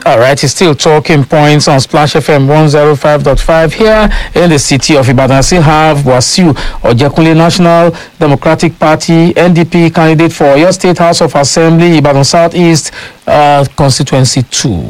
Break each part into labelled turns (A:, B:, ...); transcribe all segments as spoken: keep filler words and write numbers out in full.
A: All right, it's still talking points on Splash F M one oh five point five here in the city of Ibadan. I still have Wasiu Ojekunle, National Democratic Party, N D P candidate for your State House of Assembly, Ibadan Southeast uh, Constituency two.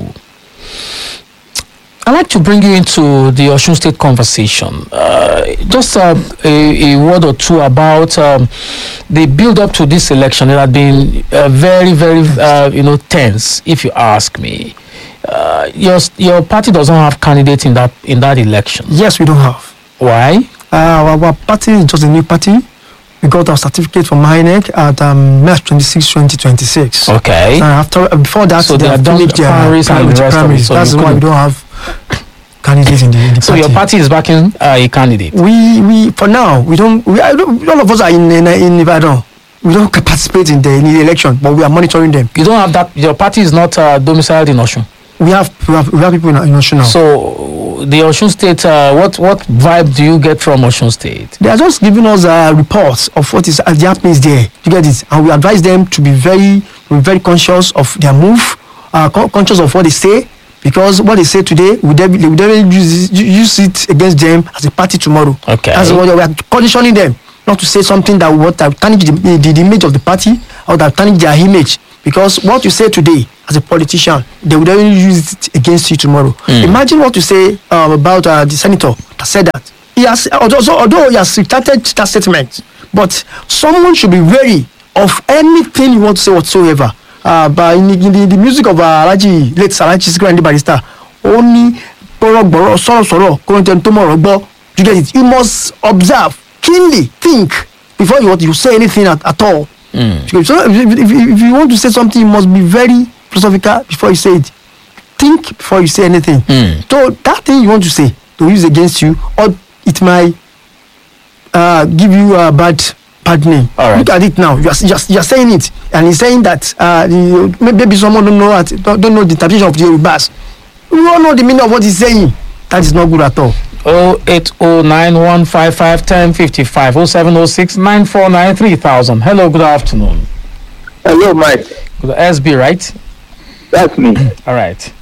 A: I'd like to bring you into the Osun State conversation. Uh, just uh, a, a word or two about um, the build-up to this election. It had been uh, very, very, uh, you know, tense, if you ask me. Uh, your your party doesn't have candidates in that in that election.
B: Yes, we don't have.
A: Why?
B: Uh, our, our party is just a new party. We got our certificate from I N E C at um, March twenty-sixth, twenty twenty-six.
A: Okay.
B: And after uh, before that,
A: so
B: they
A: they
B: have
A: have done
B: finished their
A: primaries and the rest of it. So
B: That's why we don't have candidates in the, in the
A: so
B: party.
A: your party is backing uh, a candidate.
B: We we for now we don't. We I don't, all of us are in in, in Ibadan. We don't participate in the, in the election, but we are monitoring them.
A: You don't have that. Your party is not uh, domiciled in Osun.
B: We have we have, we have people in, in Osun now.
A: So the Osun State, uh, what what vibe do you get from Osun State?
B: They are just giving us uh, reports of what is uh, the happenings there. You get it, and we advise them to be very be very conscious of their move, uh, con- conscious of what they say, because what they say today, we they will definitely use, use it against them as a party tomorrow.
A: Okay,
B: that's what we are conditioning them not to say something that will tarnish the, the, the image of the party or that tarnish their image. Because what you say today as a politician, they will then use it against you tomorrow. Mm. Imagine what you say um, about uh, the senator that said that. He has, although, although he has retracted that statement, but someone should be wary of anything you want to say whatsoever. Uh, but in, in the, the music of uh, Alhaji, late Alhaji Sikiru Ayinde Barrister, only boro soro soro content tomorrow. But you get it. You must observe, keenly think before you want to say anything at, at all. Mm. So if, if, if you want to say something, you must be very philosophical before you say it. Think before you say anything. Mm. So that thing you want to say to use against you, or it might uh, give you a bad bad name.
A: Right.
B: Look at it now. You are just you are saying it, and he's saying that uh, the, maybe someone don't know that, don't, don't know the interpretation of the Yorubas. We all know the meaning of what he's saying. That is not good at all.
A: oh eight oh nine one five five one oh five five oh seven oh six nine four nine three thousand. Hello, good afternoon.
C: Hello, Mike.
A: Good S B, right?
C: That's me.
A: All right.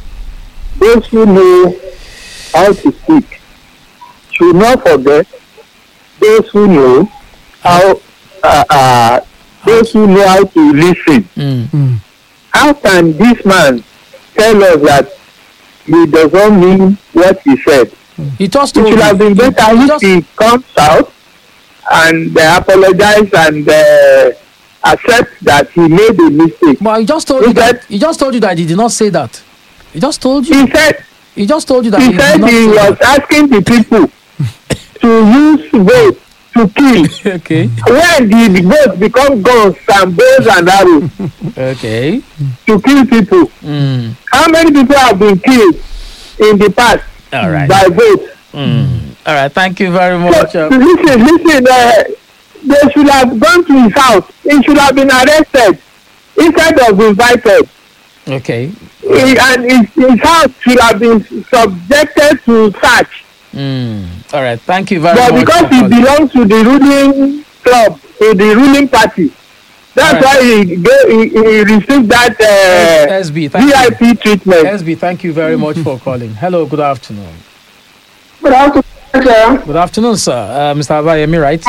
C: Those who know how to speak should not forget those who know how uh, uh, those who know how to listen.
A: Mm. Mm.
C: How can this man tell us that he does not mean what he said?
A: He just
C: it
A: told
C: should
A: you.
C: have been better
A: he
C: if
A: just...
C: he comes out and uh, apologize and uh, accept that he made a mistake.
A: But he just told
C: he
A: you
C: said,
A: that he just told you that he did not say that. He just told you.
C: He said
A: he just told you that
C: he,
A: he
C: said
A: did not
C: he
A: say
C: was
A: that.
C: asking the people to use vote to kill.
A: Okay.
C: When the vote become guns and bows and arrows.
A: Okay.
C: To kill people.
A: Mm.
C: How many people have been killed in the past?
A: All right.
C: By vote.
A: Mm. All right. Thank you very much.
C: So, listen, listen. Uh, they should have gone to his house. He should have been arrested instead of invited.
A: Okay.
C: He, and his, his house should have been subjected to search.
A: Mm. All right. Thank you very
C: but
A: much.
C: But because he belongs to the ruling club, to the ruling party, that's right. why he, he, he received that uh,
A: S B,
C: V I P
A: you.
C: treatment.
A: S B, thank you very much for calling. Hello, good afternoon.
D: Good afternoon, sir.
A: Good afternoon, sir. Uh, Mister Abayemi, right?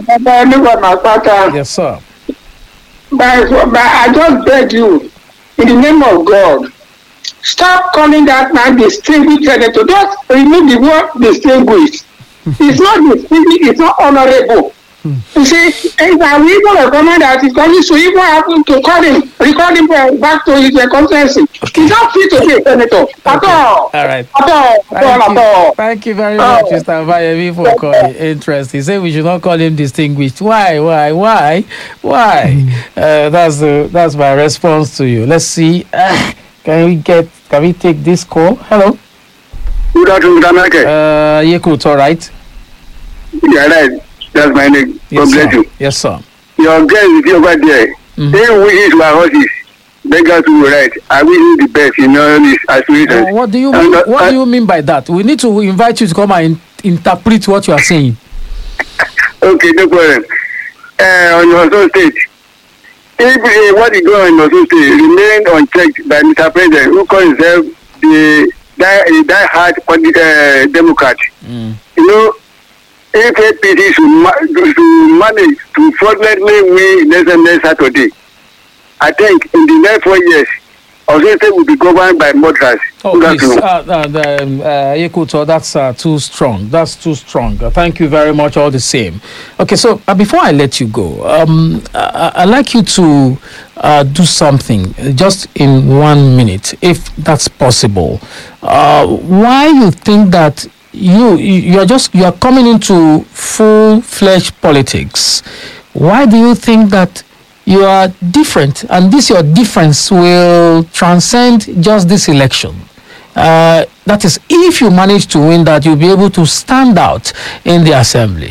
A: Yes, sir.
D: But, but I just beg you, in the name of God, stop calling that man distinguished senator. Just remove the word distinguished. It's not distinguished, it's not honorable. You see, if I will even recommend that it's going to even happen to call him, record him back to his constituency. Okay. He's not fit to be a senator at
A: okay.
D: all.
A: All right.
D: At all.
A: Thank
D: at all.
A: You.
D: At all.
A: Thank you very much, oh. Mister Abayemi, for calling. Interest. He said we should not call him distinguished. Why? Why? Why? Why? uh, that's uh, that's my response to you. Let's see. Uh, can we get? Can we take this call? Hello.
C: Good afternoon, America.
A: Uh, Yekut, all right.
C: Yeah, right. That's my name.
A: Yes,
C: God bless
A: sir.
C: you.
A: Yes, sir.
C: Your girl is over there. Mm-hmm. They wish my horses. Beggars to right. I wish you the best in all these aspirations.
A: Uh, what do you mean? Uh, what uh, do you mean by that? We need to invite you to come and in- interpret what you are saying.
C: Okay, no problem. Uh, on your state, if uh, what is going on in your state remain unchecked by like Mister President, who calls himself the die, a die-hard uh, Democrat.
A: Mm.
C: You know, if A P C should, ma- should manage to fraudulently win election next Saturday, I think in the next four years, Osun State will be governed by moderats.
A: Oh, please, uh, uh, the, um, uh, Yekuto, that's uh, too strong. That's too strong. Uh, thank you very much, all the same. Okay, so uh, before I let you go, um, I- I'd like you to uh, do something, uh, just in one minute, if that's possible. Uh, why you think that you you are just you are coming into full-fledged politics? Why do you think that you are different, and this your difference will transcend just this election? Uh, that is, if you manage to win that, you'll be able to stand out in the assembly.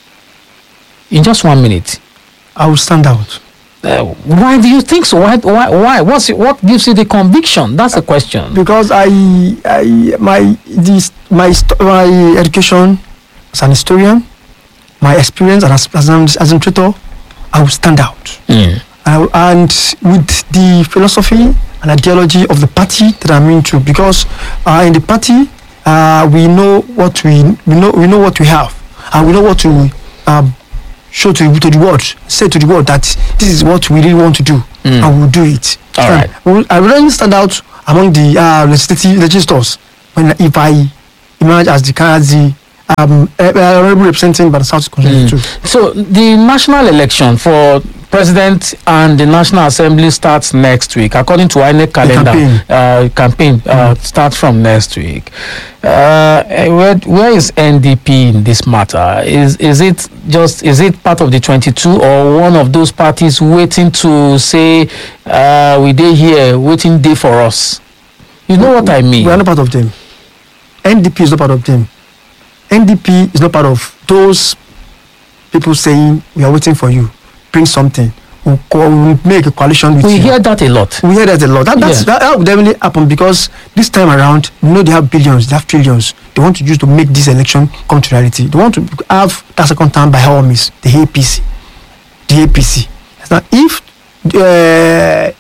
A: In just one minute.
B: I will stand out.
A: Uh, why do you think so? Why? Why? Why? What's it, what gives you the conviction? That's the question.
B: Because I, I my this my st- my education as an historian, my experience as as an administrator, I will stand out.
A: Mm.
B: Uh, and with the philosophy and ideology of the party that I'm into, because uh, in the party uh, we know what we we know we know what we have, and we know what to um, show to, to the world, say to the world that this is what we really want to do,
A: Mm.
B: and we'll do it.
A: All
B: So
A: right.
B: I will, I will only stand out among the uh, legislative legislators when if I emerge as the as the um, uh, uh, representing by the South Constituency.
A: Mm. So the national election for president and the National Assembly starts next week, according to I N E C calendar.
B: campaign.
A: Uh, campaign uh, starts from next week. Uh, where where is N D P in this matter? Is is it just is it part of the twenty-two, or one of those parties waiting to say uh, we dey here waiting day for us? You know what I mean?
B: We are not part of them. N D P is not part of them. N D P is not part of those people saying we are waiting for you. Bring something. We'll, co- we'll make a coalition with
A: We
B: you.
A: hear that a lot.
B: We hear that a lot. That, that's,
A: Yeah.
B: that, that will definitely happen because this time around, we know they have billions, they have trillions. They want to use to make this election come to reality. They want to have that second time by all means, the A P C. The A P C. Now, if uh,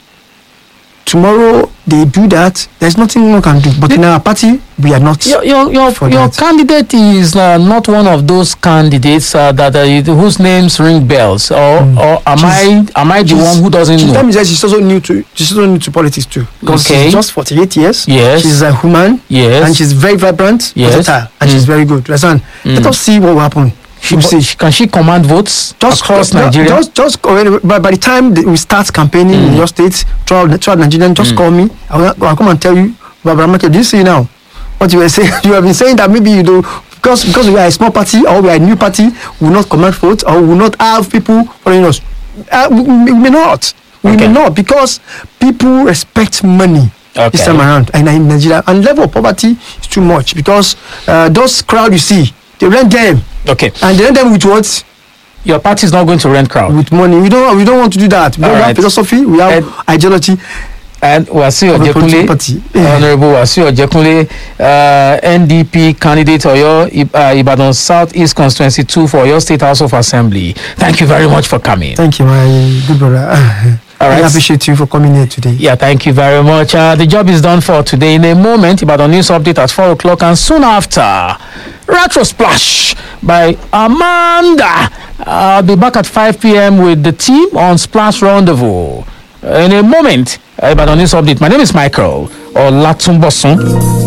B: tomorrow they do that, there's nothing one can do. But in our party, we are not.
A: Your your your,
B: for
A: your
B: that.
A: candidate is uh, not one of those candidates uh, that uh, whose names ring bells, or or am I am I the
B: She's-
A: one who doesn't
B: she
A: know?
B: tell me that she's also new to she's also new to politics too. Because
A: Okay.
B: she's just forty-eight years.
A: Yes.
B: She's a woman.
A: Yes.
B: And she's very vibrant,
A: Yes.
B: versatile, and she's
A: Mm.
B: very good. Understand? Let us see what will happen.
A: She,
B: We'll see.
A: she- can she command votes
B: Just
A: across
B: ju-
A: Nigeria?
B: Just, just call me- by, by the time that we start campaigning in your state, throughout, throughout Nigeria, just call me. I will, I'll come and tell you, Barbara Market, do you see now what you were saying? You have been saying that maybe you do because because we are a small party or we are a new party, we will not command votes or we will not have people following us. Uh, we, we may not. We
A: Okay.
B: may not because people respect money.
A: Okay.
B: This time around, and in Nigeria, and level of poverty is too much because uh, those crowd you see, they rent them,
A: Okay,
B: and they rent them with what?
A: your party is not going to rent crowd.
B: With money. We don't we don't want to do that. We
A: All
B: don't
A: right.
B: have philosophy, we have
A: And-
B: ideology.
A: And Wasiu
B: Of a political
A: Ojekunle,
B: party.
A: Honorable Wasiu Ojekunle, uh, N D P candidate Oyo Ib- uh, Ibadan South East Constituency two for Oyo State House of Assembly. Thank you very much for coming.
B: Thank you, my good brother.
A: All right.
B: I appreciate you for coming here today.
A: Yeah, thank you very much. Uh, the job is done for today. In a moment, Ibadan News Update at four o'clock, and soon after, Retro Splash by Amanda. I'll be back at five p.m. with the team on Splash Rendezvous. In a moment, uh, Ibadan News Update. My name is Michael Olatunbosun.